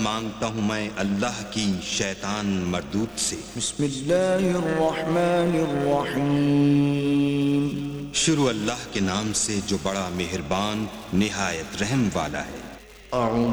मांगता हूँ मैं अल्लाह की शैतान मरदूद से। बिस्मिल्लाहिर्रहमानिर्रहीम। शुरू अल्लाह के नाम से जो बड़ा मेहरबान निहायत रहम वाला है। अऊज़ु